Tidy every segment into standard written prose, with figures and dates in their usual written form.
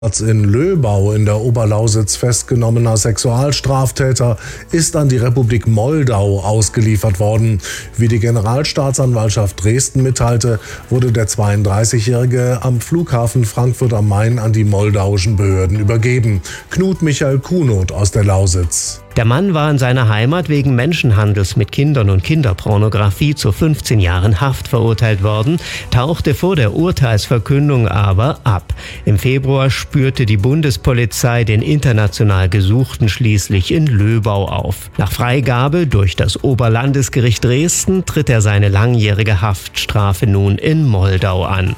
In Löbau in der Oberlausitz festgenommener Sexualstraftäter ist an die Republik Moldau ausgeliefert worden. Wie die Generalstaatsanwaltschaft Dresden mitteilte, wurde der 32-Jährige am Flughafen Frankfurt am Main an die moldauischen Behörden übergeben. Knut Michael Kunoth aus der Lausitz. Der Mann war in seiner Heimat wegen Menschenhandels mit Kindern und Kinderpornografie zu 15 Jahren Haft verurteilt worden, tauchte vor der Urteilsverkündung aber ab. Im Februar spürte die Bundespolizei den international Gesuchten schließlich in Löbau auf. Nach Freigabe durch das Oberlandesgericht Dresden tritt er seine langjährige Haftstrafe nun in Moldau an.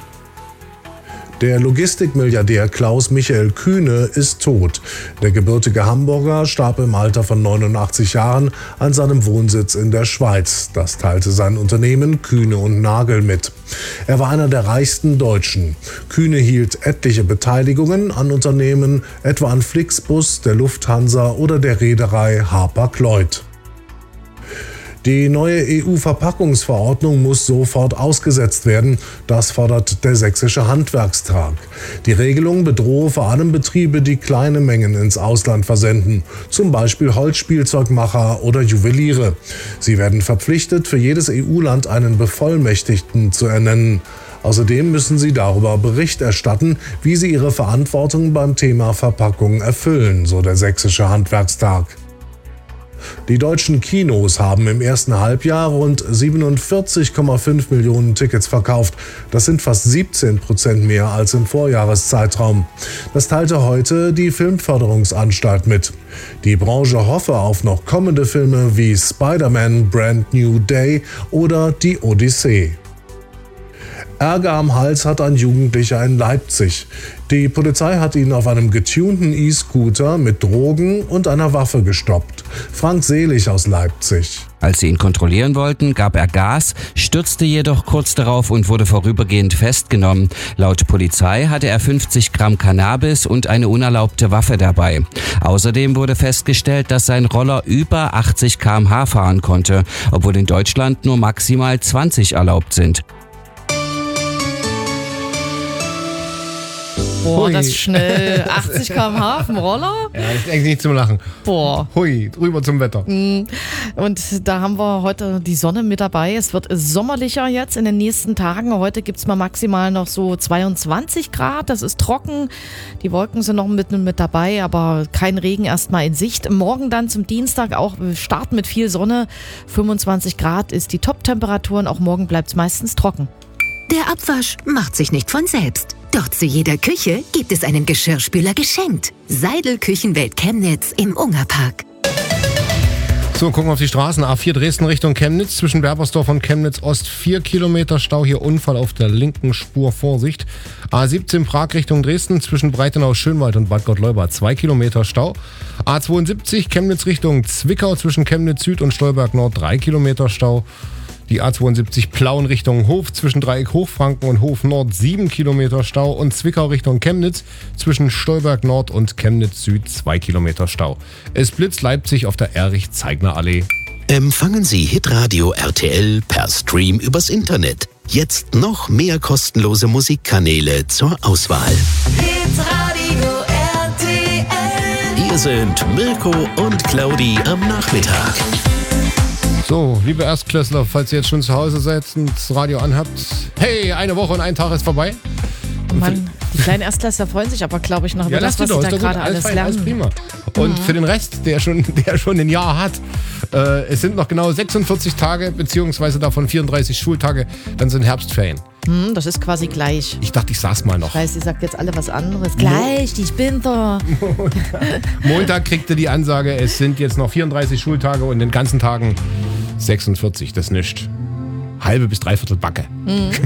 Der Logistikmilliardär Klaus Michael Kühne ist tot. Der gebürtige Hamburger starb im Alter von 89 Jahren an seinem Wohnsitz in der Schweiz. Das teilte sein Unternehmen Kühne & Nagel mit. Er war einer der reichsten Deutschen. Kühne hielt etliche Beteiligungen an Unternehmen, etwa an Flixbus, der Lufthansa oder der Reederei Hapag-Lloyd. Die neue EU-Verpackungsverordnung muss sofort ausgesetzt werden. Das fordert der Sächsische Handwerkstag. Die Regelung bedrohe vor allem Betriebe, die kleine Mengen ins Ausland versenden, zum Beispiel Holzspielzeugmacher oder Juweliere. Sie werden verpflichtet, für jedes EU-Land einen Bevollmächtigten zu ernennen. Außerdem müssen sie darüber Bericht erstatten, wie sie ihre Verantwortung beim Thema Verpackung erfüllen, so der Sächsische Handwerkstag. Die deutschen Kinos haben im ersten Halbjahr rund 47,5 Millionen Tickets verkauft. Das sind fast 17% mehr als im Vorjahreszeitraum. Das teilte heute die Filmförderungsanstalt mit. Die Branche hoffe auf noch kommende Filme wie Spider-Man Brand New Day oder Die Odyssee. Ärger am Hals hat ein Jugendlicher in Leipzig. Die Polizei hat ihn auf einem getunten E-Scooter mit Drogen und einer Waffe gestoppt. Frank Selig aus Leipzig. Als sie ihn kontrollieren wollten, gab er Gas, stürzte jedoch kurz darauf und wurde vorübergehend festgenommen. Laut Polizei hatte er 50 Gramm Cannabis und eine unerlaubte Waffe dabei. Außerdem wurde festgestellt, dass sein Roller über 80 km/h fahren konnte, obwohl in Deutschland nur maximal 20 erlaubt sind. Boah, das ist schnell. 80 km/h auf dem Roller? Ja, das ist eigentlich nicht zum Lachen. Boah. Hui, drüber zum Wetter. Und da haben wir heute die Sonne mit dabei. Es wird sommerlicher jetzt in den nächsten Tagen. Heute gibt es mal maximal noch so 22 Grad. Das ist trocken. Die Wolken sind noch mit dabei, aber kein Regen erstmal in Sicht. Morgen dann zum Dienstag auch starten mit viel Sonne. 25 Grad ist die Top-Temperatur und auch morgen bleibt es meistens trocken. Der Abwasch macht sich nicht von selbst. Doch zu jeder Küche gibt es einen Geschirrspüler geschenkt. Seidel Küchenwelt Chemnitz im Ungerpark. So, gucken wir auf die Straßen. A4 Dresden Richtung Chemnitz, zwischen Berbersdorf und Chemnitz Ost 4 Kilometer Stau, hier Unfall auf der linken Spur, Vorsicht. A17 Prag Richtung Dresden, zwischen Breitenau, Schönwald und Bad Gottleuba 2 Kilometer Stau. A72 Chemnitz Richtung Zwickau, zwischen Chemnitz Süd und Stolberg Nord 3 Kilometer Stau. Die A72 Plauen Richtung Hof, zwischen Dreieck Hochfranken und Hof Nord 7 Kilometer Stau und Zwickau Richtung Chemnitz, zwischen Stolberg Nord und Chemnitz Süd 2 Kilometer Stau. Es blitzt Leipzig auf der Erich-Zeigner-Allee. Empfangen Sie Hitradio RTL per Stream übers Internet. Jetzt noch mehr kostenlose Musikkanäle zur Auswahl. Hitradio RTL. Hier sind Mirko und Claudi am Nachmittag. So, liebe Erstklässler, falls ihr jetzt schon zu Hause seid und das Radio anhabt, hey, eine Woche und ein Tag ist vorbei. Mann, die kleinen Erstklässler freuen sich aber, glaube ich, noch über das, was sie da gerade alles lernen. Alles prima. Und für den Rest, der schon ein Jahr hat, es sind noch genau 46 Tage, beziehungsweise davon 34 Schultage, dann sind Herbstferien. Das ist quasi gleich. Ich dachte, ich sag's mal noch. Ich weiß, ihr sagt jetzt alle was anderes. Gleich, ich bin da. Montag kriegte die Ansage, es sind jetzt noch 34 Schultage und in den ganzen Tagen 46, das ist nichts. Halbe bis dreiviertel Backe.